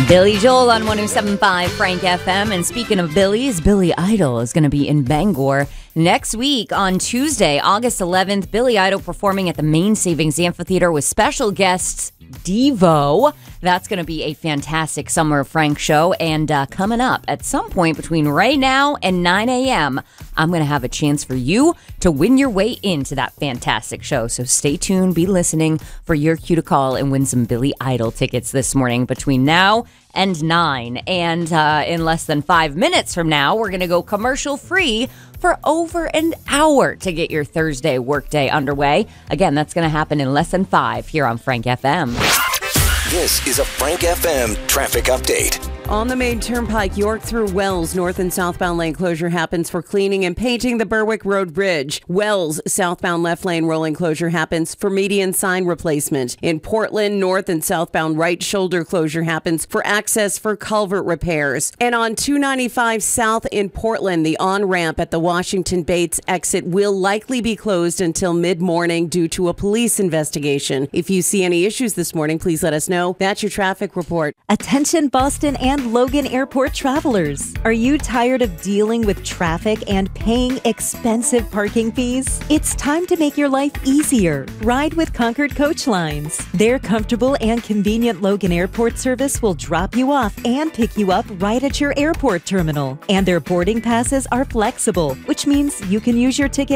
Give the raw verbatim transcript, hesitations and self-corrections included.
Billy Joel on one oh seven point five Frank F M. And speaking of Billy's, Billy Idol is going to be in Bangor next week on Tuesday, August eleventh. Billy Idol performing at the Main Savings Amphitheater with special guests Devo. That's going to be a fantastic Summer of Frank show. And uh, coming up at some point between right now and nine a.m., I'm going to have a chance for you to win your way into that fantastic show. So stay tuned, be listening for your cue to call and win some Billy Idol tickets this morning between now and nine. And uh, in less than five minutes from now, we're going to go commercial free for over an hour to get your Thursday workday underway. Again, that's going to happen in less than five here on Frank F M. This is a Frank F M traffic update. On the main turnpike, York through Wells, north and southbound lane closure happens for cleaning and painting the Berwick Road Bridge. Wells, southbound left lane rolling closure happens for median sign replacement. In Portland, north and southbound right shoulder closure happens for access for culvert repairs. And on two ninety-five south in Portland, the on-ramp at the Washington Bates exit will likely be closed until mid-morning due to a police investigation. If you see any issues this morning, please let us know. That's your traffic report. Attention Boston and Logan Airport travelers. Are you tired of dealing with traffic and paying expensive parking fees? It's time to make your life easier. Ride with Concord Coach Lines. Their comfortable and convenient Logan Airport service will drop you off and pick you up right at your airport terminal. And their boarding passes are flexible, which means you can use your ticket